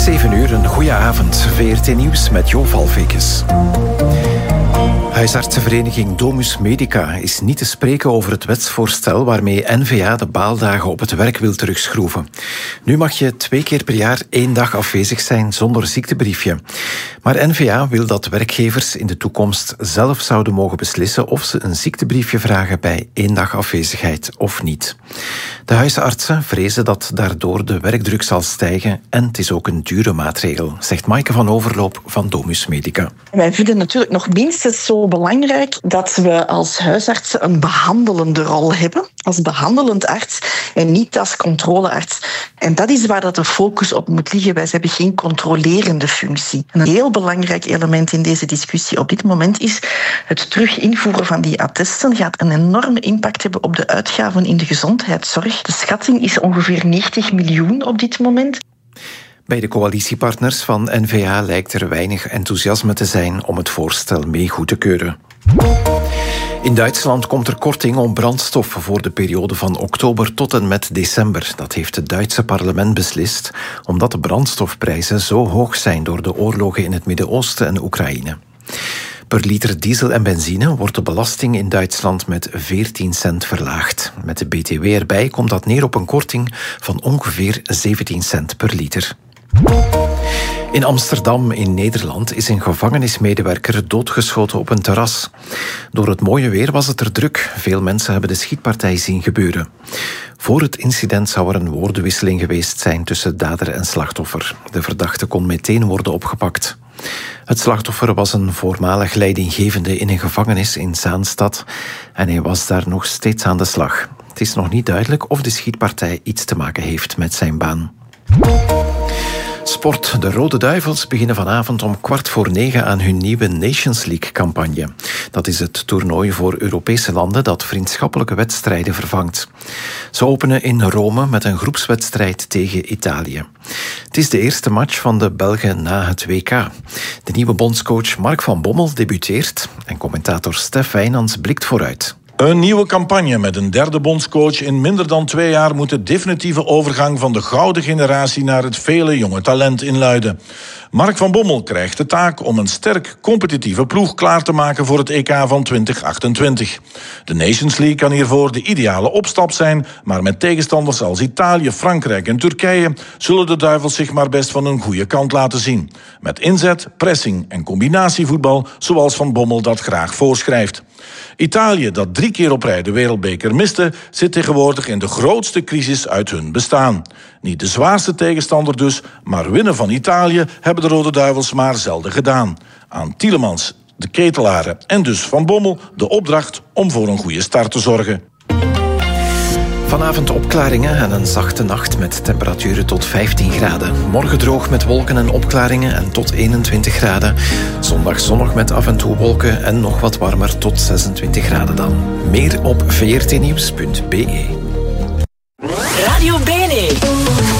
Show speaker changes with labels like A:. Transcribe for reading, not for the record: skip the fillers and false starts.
A: 7 uur, een goede avond. VRT Nieuws met Jo Valvekes. Huisartsenvereniging Domus Medica is niet te spreken over het wetsvoorstel waarmee N-VA de baaldagen op het werk wil terugschroeven. Nu mag je 2 keer per jaar 1 dag afwezig zijn zonder ziektebriefje. Maar N-VA wil dat werkgevers in de toekomst zelf zouden mogen beslissen of ze een ziektebriefje vragen bij 1 dag afwezigheid of niet. De huisartsen vrezen dat daardoor de werkdruk zal stijgen en het is ook een dure maatregel, zegt Maaike van Overloop van Domus Medica.
B: Wij vinden natuurlijk nog minstens zo belangrijk dat we als huisartsen een behandelende rol hebben, als behandelend arts en niet als controlearts. En dat is waar dat de focus op moet liggen. Wij hebben geen controlerende functie. En een heel belangrijk element in deze discussie op dit moment is het terug invoeren van die attesten gaat een enorme impact hebben op de uitgaven in de gezondheidszorg. De schatting is ongeveer 90 miljoen op dit moment.
A: Bij de coalitiepartners van N-VA lijkt er weinig enthousiasme te zijn om het voorstel mee goed te keuren. In Duitsland komt er korting op brandstof voor de periode van oktober tot en met december. Dat heeft het Duitse parlement beslist, omdat de brandstofprijzen zo hoog zijn door de oorlogen in het Midden-Oosten en Oekraïne. Per liter diesel en benzine wordt de belasting in Duitsland met 14 cent verlaagd. Met de BTW erbij komt dat neer op een korting van ongeveer 17 cent per liter. In Amsterdam in Nederland is een gevangenismedewerker doodgeschoten op een terras. Door het mooie weer was het er druk. Veel mensen hebben de schietpartij zien gebeuren. Voor het incident zou er een woordenwisseling geweest zijn tussen dader en slachtoffer. De verdachte kon meteen worden opgepakt. Het slachtoffer was een voormalig leidinggevende in een gevangenis in Zaanstad en hij was daar nog steeds aan de slag. Het is nog niet duidelijk of de schietpartij iets te maken heeft met zijn baan. Sport. De Rode Duivels beginnen vanavond om 8:45 aan hun nieuwe Nations League-campagne. Dat is het toernooi voor Europese landen dat vriendschappelijke wedstrijden vervangt. Ze openen in Rome met een groepswedstrijd tegen Italië. Het is de eerste match van de Belgen na het WK. De nieuwe bondscoach Mark van Bommel debuteert en commentator Stef Wijnands blikt vooruit.
C: Een nieuwe campagne met een derde bondscoach in minder dan 2 jaar moet de definitieve overgang van de gouden generatie naar het vele jonge talent inluiden. Mark van Bommel krijgt de taak om een sterk competitieve ploeg klaar te maken voor het EK van 2028. De Nations League kan hiervoor de ideale opstap zijn, maar met tegenstanders als Italië, Frankrijk en Turkije zullen de Duivels zich maar best van een goede kant laten zien. Met inzet, pressing en combinatievoetbal zoals Van Bommel dat graag voorschrijft. Italië, dat 3 keer op rij de wereldbeker miste, zit tegenwoordig in de grootste crisis uit hun bestaan. Niet de zwaarste tegenstander dus, maar winnen van Italië hebben de Rode Duivels maar zelden gedaan. Aan Tielemans, de ketelaren en dus Van Bommel de opdracht om voor een goede start te zorgen.
A: Vanavond opklaringen en een zachte nacht met temperaturen tot 15 graden. Morgen droog met wolken en opklaringen en tot 21 graden. Zondag zonnig met af en toe wolken en nog wat warmer tot 26 graden dan. Meer op vrtnieuws.be.